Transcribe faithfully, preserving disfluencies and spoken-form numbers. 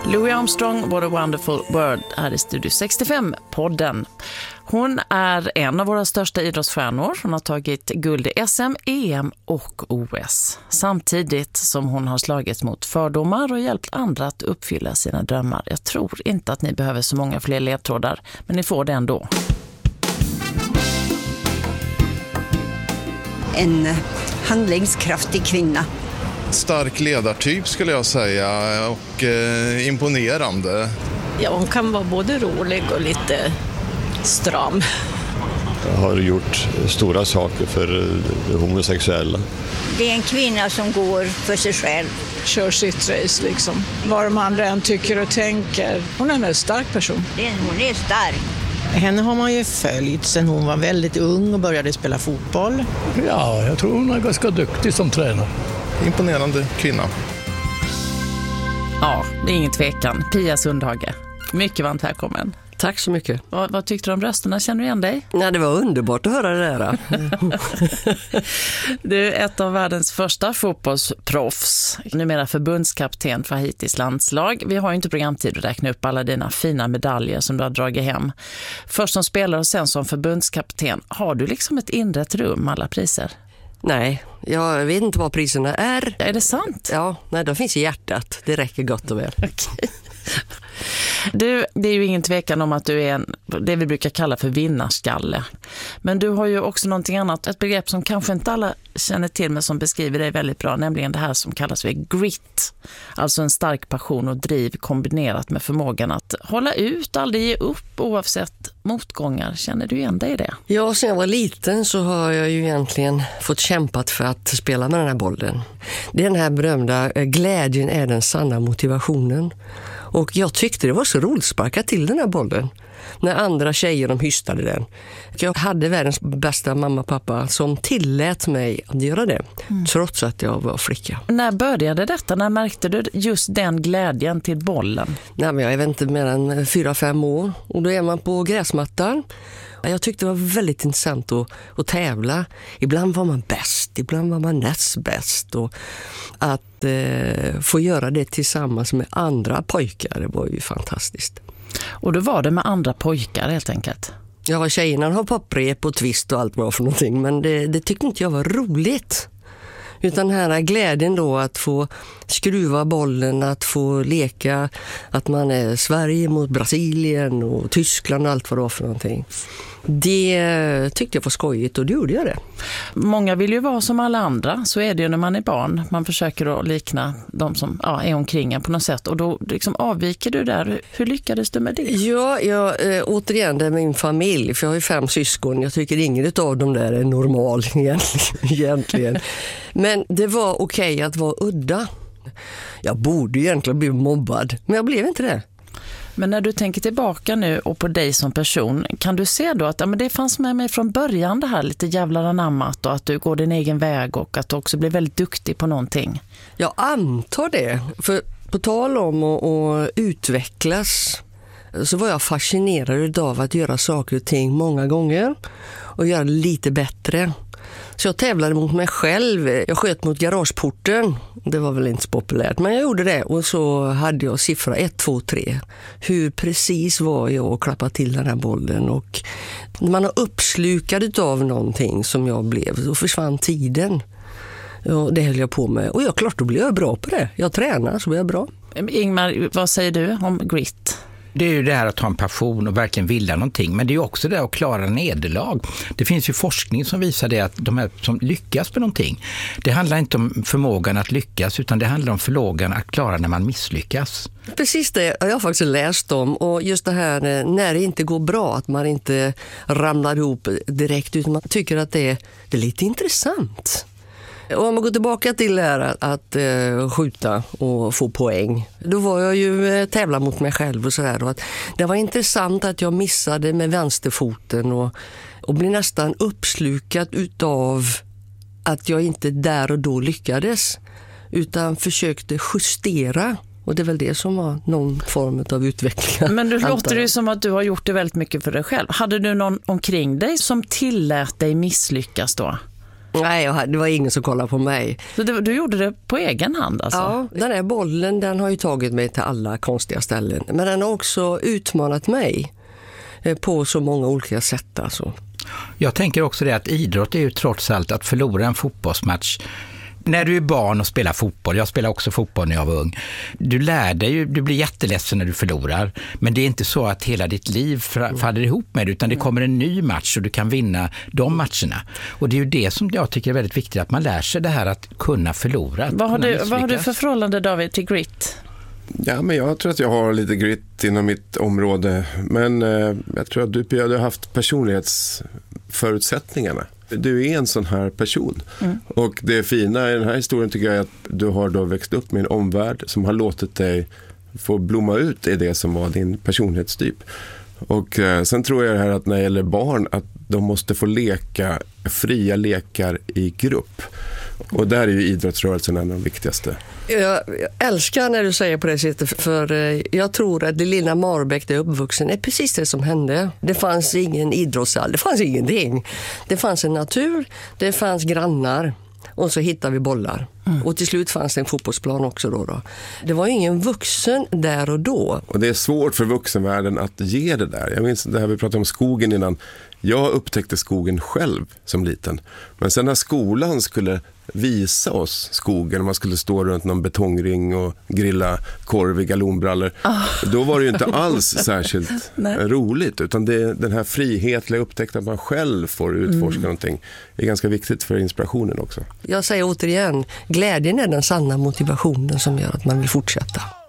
Louis Armstrong, What a Wonderful World, här i Studio sextiofem-podden. Hon är en av våra största idrottsstjärnor. Hon har tagit guld i S M, E M och O S. Samtidigt som hon har slagit mot fördomar och hjälpt andra att uppfylla sina drömmar. Jag tror inte att ni behöver så många fler ledtrådar, men ni får det ändå. En handlingskraftig kvinna. Stark ledartyp skulle jag säga och eh, imponerande. Ja, hon kan vara både rolig och lite stram. Jag har gjort stora saker för de homosexuella. Det är en kvinna som går för sig själv. Kör sitt race liksom. Vad de andra än tycker och tänker. Hon är en väldigt stark person. Hon är stark. Henne har man ju följt sedan hon var väldigt ung och började spela fotboll. Ja, jag tror hon är ganska duktig som tränare. Imponerande kvinna. Ja, det är ingen tvekan. Pia Sundhage. Mycket varmt välkommen. Tack så mycket. Vad, vad tyckte du om rösterna? Känner du igen dig? Ja, det var underbart att höra det där. Du är ett av världens första fotbollsproffs. Numera förbundskapten för Haitis landslag. Vi har ju inte programtid att räkna upp alla dina fina medaljer som du har dragit hem. Först som spelare och sen som förbundskapten. Har du liksom ett inrett rum med alla priser? Nej, jag vet inte vad priserna är. Är det sant? Ja, nej, de finns i hjärtat. Det räcker gott och väl. Okej. Du, det är ju ingen tvekan om att du är en, det vi brukar kalla för vinnarskalle. Men du har ju också någonting annat, ett begrepp som kanske inte alla känner till men som beskriver dig väldigt bra, nämligen det här som kallas för grit. Alltså en stark passion och driv kombinerat med förmågan att hålla ut, aldrig ge upp oavsett motgångar. Känner du igen dig i det? Ja, sen jag var liten så har jag ju egentligen fått kämpat för att spela med den här bollen. Det är den här berömda glädjen är den sanna motivationen. Och jag tyckte det var så roligt att sparka till den här bollen. När andra tjejer de hystade den. Jag hade världens bästa mamma och pappa som tillät mig att göra det. Mm. Trots att jag var flicka. När började detta? När märkte du just den glädjen till bollen? Nej, men jag är inte mer än fyra, fem år. Och då är man på gräsmattan. Jag tyckte det var väldigt intressant att, att tävla. Ibland var man bäst, ibland var man näst bäst. Och att eh, få göra det tillsammans med andra pojkar, det var ju fantastiskt. Och då var det med andra pojkar helt enkelt? Ja, tjejerna har popprep och twist och allt bra för någonting. Men det, det tyckte inte jag var roligt. Utan den här glädjen då att få skruva bollen, att få leka, att man är Sverige mot Brasilien och Tyskland och allt vad det var för någonting. Det tyckte jag var skojigt och det gjorde jag det. Många vill ju vara som alla andra, så är det ju när man är barn. Man försöker att likna de som ja, är omkring en på något sätt och då liksom avviker du där. Hur lyckades du med det? Ja, jag, äh, återigen det är min familj, för jag har ju fem syskon. Jag tycker ingen av dem där är normal egentligen. Men det var okej att vara udda. Jag borde egentligen bli mobbad, men jag blev inte det. Men när du tänker tillbaka nu och på dig som person, kan du se då att ja, men det fanns med mig från början det här lite jävlar anammat och att du går din egen väg och att du också blir väldigt duktig på någonting? Jag antar det, för på tal om att, att utvecklas så var jag fascinerad av att göra saker och ting många gånger och göra det lite bättre. Så jag tävlade mot mig själv. Jag sköt mot garageporten. Det var väl inte så populärt, men jag gjorde det. Och så hade jag siffra ett, två, tre. Hur precis var jag att klappa till den här bollen. Och när man har uppslukad av någonting som jag blev, så försvann tiden. Ja, det höll jag på med. Och jag klart, då blev jag bra på det. Jag tränar så blir jag bra. Ingmar, vad säger du om grit? Det är ju det här att ha en passion och verkligen vilja någonting. Men det är ju också det att klara nederlag. Det finns ju forskning som visar det att de här som lyckas med någonting, det handlar inte om förmågan att lyckas utan det handlar om förmågan att klara när man misslyckas. Precis det har jag faktiskt läst om. Och just det här när det inte går bra, att man inte ramlar ihop direkt utan man tycker att det är, det är lite intressant. Och om man går tillbaka till det här att, att uh, skjuta och få poäng, då var jag ju uh, tävla mot mig själv och sådär. Och att det var intressant att jag missade med vänsterfoten och, och blev nästan uppslukad utav att jag inte där och då lyckades utan försökte justera. Och det är väl det som var någon form av utveckling. Men du låter det som att du har gjort det väldigt mycket för dig själv. Hade du någon omkring dig som tillät dig misslyckas då? Nej, jag, det var ingen som kollade på mig. Så du, du gjorde det på egen hand alltså? Ja, den här bollen den har ju tagit mig till alla konstiga ställen. Men den har också utmanat mig på så många olika sätt alltså. Jag tänker också det att idrott är ju trots allt att förlora en fotbollsmatch. När du är barn och spelar fotboll, jag spelar också fotboll när jag var ung, du lär dig ju, du blir jätteledsen när du förlorar, men det är inte så att hela ditt liv faller ihop med det, utan det kommer en ny match och du kan vinna de matcherna. Och det är ju det som jag tycker är väldigt viktigt, att man lär sig det här att kunna förlora. Vad har, du, vad har du för förhållande, David, till grit? Ja, men jag tror att jag har lite grit inom mitt område, men eh, jag tror att du, Pia, du har haft personlighetsförutsättningarna. Du är en sån här person. Mm. Och det fina i den här historien tycker jag är att du har då växt upp med en omvärld som har låtit dig få blomma ut i det som var din personlighetstyp. Och eh, sen tror jag det här att när det gäller barn att de måste få leka fria lekar i grupp. Och där är ju idrottsrörelsen en av de viktigaste. Jag älskar när du säger på det sättet, för jag tror att det lilla Marbäck där uppvuxen är precis det som hände. Det fanns ingen idrottshall, det fanns ingenting. Det fanns en natur, det fanns grannar och så hittade vi bollar. Mm. Och till slut fanns det en fotbollsplan också då, då. Det var ingen vuxen där och då. Och det är svårt för vuxenvärlden att ge det där. Jag minns det här vi pratade om skogen innan. Jag upptäckte skogen själv som liten. Men sen när skolan skulle visa oss skogen, man skulle stå runt någon betongring och grilla korv i galonbrallor, oh. då var det ju inte alls särskilt roligt, utan det, den här frihetliga upptäckten att man själv får utforska mm. någonting är ganska viktigt för inspirationen också. Jag säger återigen, glädjen är den sanna motivationen som gör att man vill fortsätta.